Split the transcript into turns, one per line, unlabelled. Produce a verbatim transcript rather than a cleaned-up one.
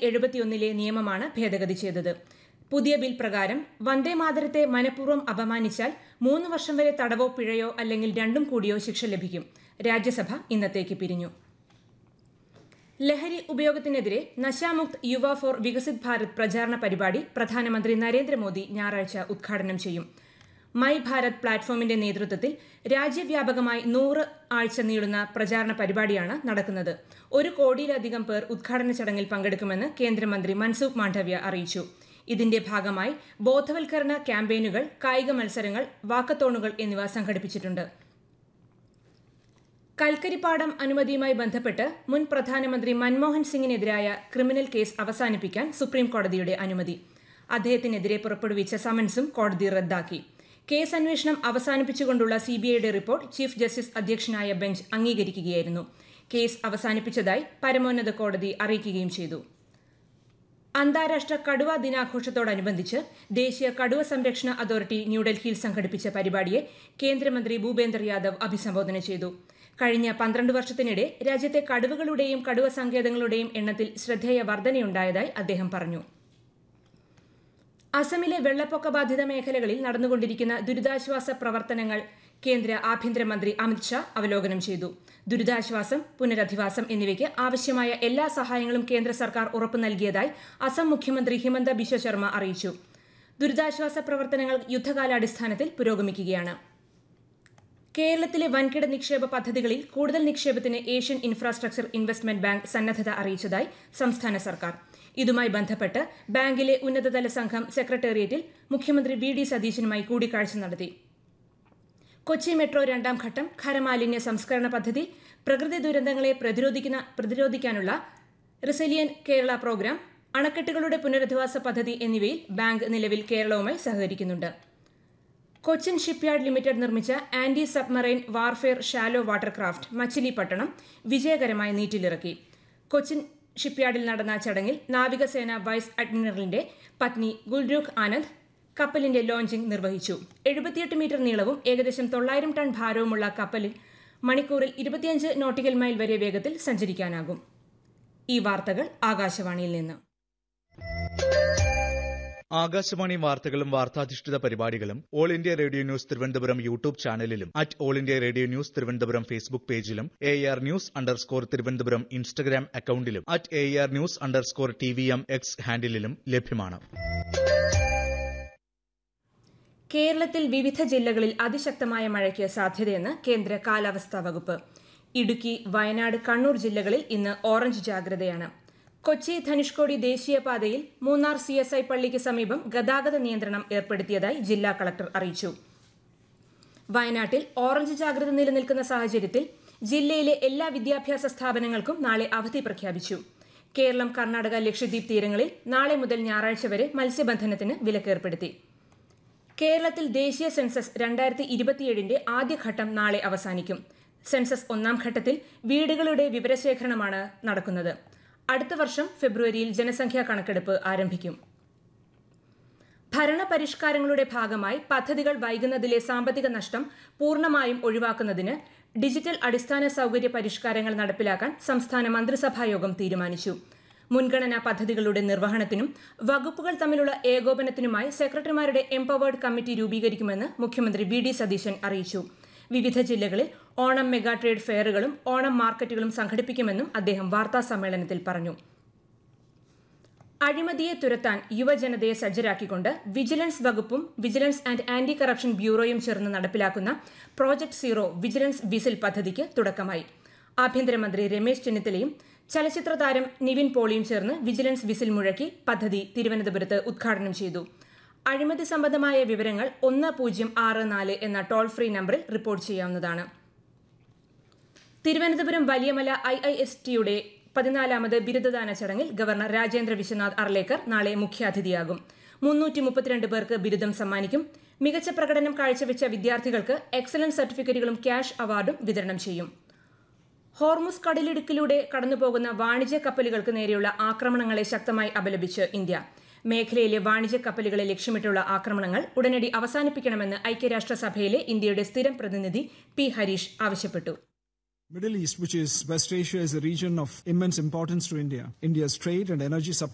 എഴുപത്തിയൊന്നിലെ നിയമമാണ് ഭേദഗതി ചെയ്തത്. പുതിയ ബിൽ പ്രകാരം വന്ദേമാതരത്തെ മനഃപൂർവ്വം അപമാനിച്ചാൽ മൂന്ന് വർഷം വരെ തടവോ പിഴയോ അല്ലെങ്കിൽ രണ്ടും കൂടിയോ ശിക്ഷ ലഭിക്കും. രാജ്യസഭ ഇന്നത്തേക്ക് പിരിഞ്ഞു. ലഹരി ഉപയോഗത്തിനെതിരെ നശാമുക്ത് യുവ ഫോർ വികസിത് ഭാരത് പ്രചാരണ പരിപാടി പ്രധാനമന്ത്രി നരേന്ദ്രമോദി ഞായറാഴ്ച ഉദ്ഘാടനം ചെയ്യും. മൈ ഭാരത് പ്ലാറ്റ്ഫോമിന്റെ നേതൃത്വത്തിൽ രാജ്യവ്യാപകമായി നൂറ് ആഴ്ച നീളുന്ന പ്രചാരണ പരിപാടിയാണ് നടക്കുന്നത്. ഒരു കോടിയിലധികം പേർ ഉദ്ഘാടന ചടങ്ങിൽ പങ്കെടുക്കുമെന്ന് കേന്ദ്രമന്ത്രി മൻസുഖ് മാണ്ഡവ്യ അറിയിച്ചു. ഇതിന്റെ ഭാഗമായി ബോധവൽക്കരണ ക്യാമ്പയിനുകൾ, കായിക മത്സരങ്ങൾ, വാക്കത്തോണുകൾ എന്നിവ സംഘടിപ്പിച്ചിട്ടുണ്ട്. കൽക്കരിപ്പാടം അനുമതിയുമായി ബന്ധപ്പെട്ട് മുൻ പ്രധാനമന്ത്രി മൻമോഹൻ സിംഗിനെതിരായ ക്രിമിനൽ കേസ് അവസാനിപ്പിക്കാൻ സുപ്രീം കോടതിയുടെ അനുമതി. അദ്ദേഹത്തിനെതിരെ പുറപ്പെടുവിച്ച സമൻസും കോടതി റദ്ദാക്കി. കേസ് അന്വേഷണം അവസാനിപ്പിച്ചുകൊണ്ടുള്ള സിബിഐയുടെ റിപ്പോർട്ട് ചീഫ് ജസ്റ്റിസ് അധ്യക്ഷനായ ബെഞ്ച് അംഗീകരിക്കുകയായിരുന്നു. കേസ് അവസാനിപ്പിച്ചതായി പരമോന്നത കോടതി അറിയിക്കുകയും ചെയ്തു. അന്താരാഷ്ട്ര കടുവ ദിനാഘോഷത്തോടനുബന്ധിച്ച് ദേശീയ കടുവ സംരക്ഷണ അതോറിറ്റി ന്യൂഡൽഹിയിൽ സംഘടിപ്പിച്ച പരിപാടിയെ കേന്ദ്രമന്ത്രി ഭൂപേന്ദർ യാദവ് അഭിസംബോധന ചെയ്തു. കഴിഞ്ഞ പന്ത്രണ്ട് വർഷത്തിനിടെ രാജ്യത്തെ കടുവകളുടെയും കടുവ സങ്കേതങ്ങളുടെയും എണ്ണത്തിൽ ശ്രദ്ധേയ വർധനയുണ്ടായതായി അദ്ദേഹം പറഞ്ഞു. അസമിലെ വെള്ളപ്പൊക്ക ബാധിത മേഖലകളിൽ നടന്നുകൊണ്ടിരിക്കുന്ന ദുരിതാശ്വാസ പ്രവർത്തനങ്ങൾ കേന്ദ്ര ആഭ്യന്തരമന്ത്രി അമിത്ഷാ അവലോകനം ചെയ്തു. ദുരിതാശ്വാസം, പുനരധിവാസം എന്നിവയ്ക്ക് ആവശ്യമായ എല്ലാ സഹായങ്ങളും കേന്ദ്ര സർക്കാർ ഉറപ്പു നൽകിയതായി അസം മുഖ്യമന്ത്രി ഹിമന്ത ബിശ്വ ശർമ്മ അറിയിച്ചു. ദുരിതാശ്വാസ പ്രവർത്തനങ്ങൾ യുദ്ധകാലാടിസ്ഥാനത്തിൽ പുരോഗമിക്കുകയാണ്. കേരളത്തിലെ വൻകിട നിക്ഷേപ പദ്ധതികളിൽ കൂടുതൽ നിക്ഷേപത്തിന് ഏഷ്യൻ ഇൻഫ്രാസ്ട്രക്ചർ ഇൻവെസ്റ്റ്മെന്റ് ബാങ്ക് സന്നദ്ധത അറിയിച്ചതായി സംസ്ഥാന സർക്കാർ. ഇതുമായി ബന്ധപ്പെട്ട് ബാങ്കിലെ ഉന്നതതല സംഘം സെക്രട്ടേറിയറ്റിൽ മുഖ്യമന്ത്രി വി ഡി സതീശനുമായി കൂടിക്കാഴ്ച നടത്തി. കൊച്ചി മെട്രോ രണ്ടാം ഘട്ടം, ഖരമാലിന്യ സംസ്കരണ പദ്ധതി, പ്രകൃതി ദുരന്തങ്ങളെ പ്രതിരോധിക്കുന്ന പ്രതിരോധിക്കാനുള്ള റിസിലിയൻ കേരള പ്രോഗ്രാം, അണക്കെട്ടുകളുടെ പുനരധിവാസ പദ്ധതി എന്നിവയിൽ ബാങ്ക് നിലവിൽ കേരളവുമായി സഹകരിക്കുന്നുണ്ട്. കൊച്ചിൻ ഷിപ്പ്യാർഡ് ലിമിറ്റഡ് നിർമ്മിച്ച anti submarine warfare shallow watercraft Machilipatnam വിജയകരമായി നീറ്റിലിറക്കി. കൊച്ചിൻ ഷിപ്പ്യാർഡിൽ നടന്ന ചടങ്ങിൽ നാവികസേന വൈസ് അഡ്മിറലിന്റെ പത്നി ഗുൽരൂഖ് ആനന്ദ് കപ്പലിന്റെ ലോഞ്ചിംഗ് നിർവഹിച്ചു. എഴുപത്തിയെട്ട് മീറ്റർ നീളവും ഏകദേശം തൊള്ളായിരം ടൺ ഭാരവുമുള്ള കപ്പലിൽ മണിക്കൂറിൽ ഇരുപത്തിയഞ്ച് നോട്ടിക്കൽ മൈൽ വരെ വേഗത്തിൽ സഞ്ചരിക്കാനാകും. ഈ വാർത്തകൾ ആകാശവാണിയിൽ നിന്ന്.
ആകാശവാണി വാർത്തകളും വാർത്താധിഷ്ഠിത പരിപാടികളും all India radio news Thiruvananthapuram YouTube ചാനലിലും at all India radio news Thiruvananthapuram Facebook പേജിലും A R news underscore Thiruvananthapuram Instagram അക്കൌണ്ടിലും at A R news underscore T V M X ഹാൻഡിലും ലഭ്യമാണ്.
കേരളത്തിൽ വിവിധ ജില്ലകളിൽ അതിശക്തമായ മഴയ്ക്ക് സാധ്യതയെന്ന് കേന്ദ്ര കാലാവസ്ഥാ വകുപ്പ്. ഇടുക്കി, വയനാട്, കണ്ണൂർ ജില്ലകളിൽ ഇന്ന് ഓറഞ്ച് ജാഗ്രതയാണ്. കൊച്ചി ധനുഷ്കോടി ദേശീയപാതയിൽ മൂന്നാർ സി എസ് ഐ പള്ളിക്ക് സമീപം ഗതാഗത നിയന്ത്രണം ഏർപ്പെടുത്തിയതായി ജില്ലാ കളക്ടർ അറിയിച്ചു. വയനാട്ടിൽ ഓറഞ്ച് ജാഗ്രത നിലനിൽക്കുന്ന സാഹചര്യത്തിൽ ജില്ലയിലെ എല്ലാ വിദ്യാഭ്യാസ സ്ഥാപനങ്ങൾക്കും നാളെ അവധി പ്രഖ്യാപിച്ചു. കേരളം, കർണാടക, ലക്ഷദ്വീപ് തീരങ്ങളിൽ നാളെ മുതൽ ഞായറാഴ്ച വരെ മത്സ്യബന്ധനത്തിന് വിലക്കേർപ്പെടുത്തി. കേരളത്തിൽ ദേശീയ സെൻസസ് രണ്ടായിരത്തി ഇരുപത്തിയേഴിന്റെ ആദ്യഘട്ടം നാളെ അവസാനിക്കും. സെൻസസ് ഒന്നാം ഘട്ടത്തിൽ വീടുകളുടെ വിവരശേഖരണമാണ് നടക്കുന്നത്. അടുത്ത വർഷം ഫെബ്രുവരിയിൽ ജനസംഖ്യാ കണക്കെടുപ്പ് ആരംഭിക്കും. ഭരണപരിഷ്കാരങ്ങളുടെ ഭാഗമായി പദ്ധതികൾ വൈകുന്നതിലെ സാമ്പത്തിക നഷ്ടം പൂർണ്ണമായും ഒഴിവാക്കുന്നതിന് ഡിജിറ്റൽ അടിസ്ഥാന സൌകര്യ പരിഷ്കാരങ്ങൾ നടപ്പിലാക്കാൻ സംസ്ഥാന മന്ത്രിസഭായോഗം തീരുമാനിച്ചു. മുൻഗണനാ പദ്ധതികളുടെ നിർവഹണത്തിനും വകുപ്പുകൾ തമ്മിലുള്ള ഏകോപനത്തിനുമായി സെക്രട്ടറിമാരുടെ എംപവേർഡ് കമ്മിറ്റി രൂപീകരിക്കുമെന്ന് മുഖ്യമന്ത്രി വി ഡി സതീശൻ അറിയിച്ചു. വിവിധ ജില്ലകളിൽ ഓണം മെഗാ ട്രേഡ് ഫെയറുകളും ഓണം മാർക്കറ്റുകളും സംഘടിപ്പിക്കുമെന്നും അദ്ദേഹം വാർത്താസമ്മേളനത്തിൽ പറഞ്ഞു. അഴിമതിയെ തുരത്താൻ യുവജനതയെ സജ്ജരാക്കിക്കൊണ്ട് വിജിലൻസ് വകുപ്പും വിജിലൻസ് ആൻഡ് ആന്റി കറപ്ഷൻ ബ്യൂറോയും ചേർന്ന് നടപ്പിലാക്കുന്ന പ്രോജക്ട് സീറോ വിജിലൻസ് വിസിൽ പദ്ധതിക്ക് തുടക്കമായി. ആഭ്യന്തരമന്ത്രി രമേശ് ചെന്നിത്തലയും ചലച്ചിത്ര താരം നിവിൻ പോളിയും ചേർന്ന് വിജിലൻസ് വിസിൽ മുഴക്കി പദ്ധതി തിരുവനന്തപുരത്ത് ഉദ്ഘാടനം ചെയ്തു. അഴിമതി സംബന്ധമായ വിവരങ്ങൾ ഒന്ന് പൂജ്യം ആറ് നാല് എന്ന ടോൾ ഫ്രീ നമ്പറിൽ റിപ്പോർട്ട് ചെയ്യാവുന്നതാണ്. Thiruvananthapuram Valiyamala I I S ടിയുടെ പതിനാലാമത് ബിരുദദാന ചടങ്ങിൽ ഗവർണർ രാജേന്ദ്ര വിശ്വനാഥ് അർലേക്കർ നാളെ മുഖ്യാതിഥിയാകും. മുന്നൂറ്റി മുപ്പത്തിരണ്ട് പേർക്ക് ബിരുദം സമ്മാനിക്കും. മികച്ച പ്രകടനം കാഴ്ചവെച്ച വിദ്യാർത്ഥികൾക്ക് എക്സലൻസ് സർട്ടിഫിക്കറ്റുകളും ക്യാഷ് അവാർഡും വിതരണം ചെയ്യും. ഹോർമുസ് കടലിടുക്കിലൂടെ കടന്നുപോകുന്ന വാണിജ്യ കപ്പലുകൾക്ക് നേരെയുള്ള ആക്രമണങ്ങളെ ശക്തമായി അപലപിച്ച് ഇന്ത്യ. മേഖലയിലെ വാണിജ്യ കപ്പലുകളെ ലക്ഷ്യമിട്ടുള്ള ആക്രമണങ്ങൾ ഉടനടി അവസാനിപ്പിക്കണമെന്ന് ഐക്യരാഷ്ട്രസഭയിലെ ഇന്ത്യയുടെ സ്ഥിരം പ്രതിനിധി പി ഹരീഷ് ആവശ്യപ്പെട്ടു.
Middle East, which is West Asia, is a region of immense importance to India. India's trade and energy supply